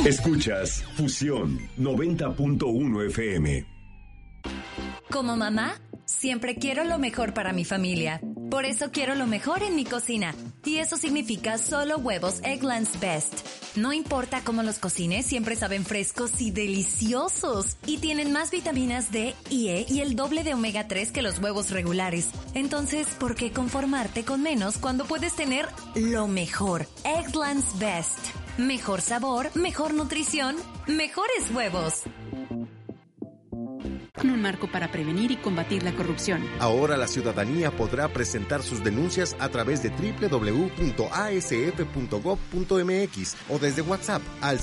Escuchas Fusión 90.1 FM. Como mamá, siempre quiero lo mejor para mi familia. Por eso quiero lo mejor en mi cocina. Y eso significa solo huevos Eggland's Best. No importa cómo los cocines, siempre saben frescos y deliciosos. Y tienen más vitaminas D y E y el doble de omega 3 que los huevos regulares. Entonces, ¿por qué conformarte con menos cuando puedes tener lo mejor? Eggland's Best. Mejor sabor, mejor nutrición, mejores huevos. Un marco para prevenir y combatir la corrupción. Ahora la ciudadanía podrá presentar sus denuncias a través de www.asf.gov.mx o desde WhatsApp al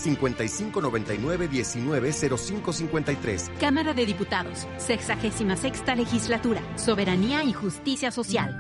5599-190553. Cámara de Diputados, 66ª Legislatura, Soberanía y Justicia Social.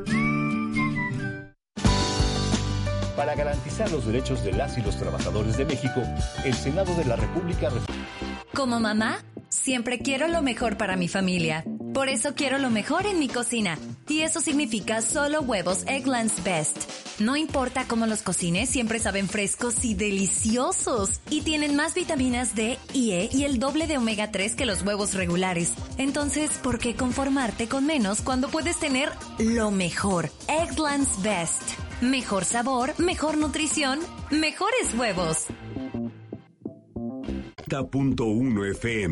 Para garantizar los derechos de las y los trabajadores de México, el Senado de la República... Como mamá, siempre quiero lo mejor para mi familia. Por eso quiero lo mejor en mi cocina. Y eso significa solo huevos Eggland's Best. No importa cómo los cocines, siempre saben frescos y deliciosos. Y tienen más vitaminas D y E y el doble de omega 3 que los huevos regulares. Entonces, ¿por qué conformarte con menos cuando puedes tener lo mejor? Eggland's Best. Mejor sabor, mejor nutrición, mejores huevos. 90.1 FM.